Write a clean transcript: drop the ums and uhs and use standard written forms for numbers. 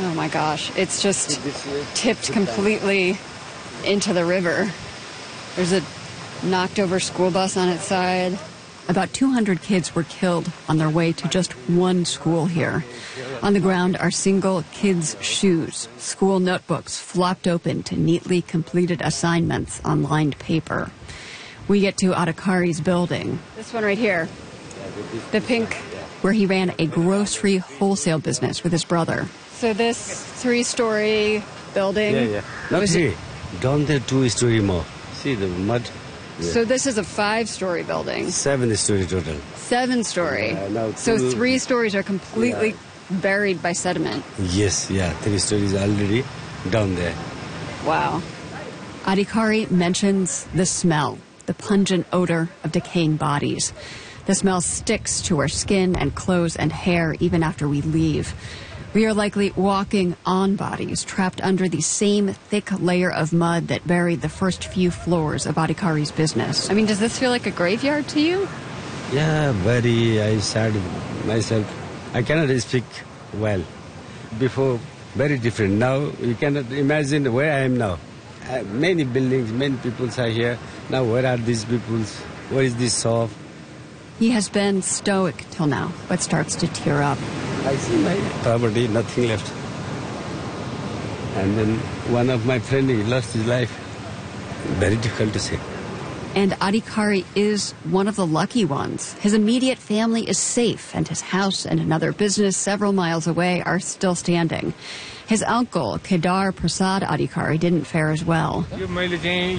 Oh my gosh, it's just tipped completely into the river. There's a knocked over school bus on its side. About 200 kids were killed on their way to just one school here. On the ground are single kids' shoes, school notebooks flopped open to neatly completed assignments on lined paper. We get to Adhikari's building. This one right here, the pink, where he ran a grocery wholesale business with his brother. So this 3-story building. Yeah. Not 3. Down there 2-story more. See the mud. Yeah. So this is a 5-story building. 7-story total. 7-story. So 3 stories are completely buried by sediment. Yes, 3 stories already down there. Wow. Adhikari mentions the smell, the pungent odor of decaying bodies. The smell sticks to our skin and clothes and hair even after we leave. We are likely walking on bodies trapped under the same thick layer of mud that buried the first few floors of Adhikari's business. I mean, does this feel like a graveyard to you? Yeah, very. I sad myself. I cannot speak well. Before, very different. Now, you cannot imagine where I am now. Many buildings, many people are here. Now, where are these people? Where is this shop? He has been stoic till now, but starts to tear up. I see my property, nothing left. And then one of my friends, he lost his life. Very difficult to say. And Adhikari is one of the lucky ones. His immediate family is safe, and his house and another business several miles away are still standing. His uncle, Kedar Prasad Adhikari, didn't fare as well.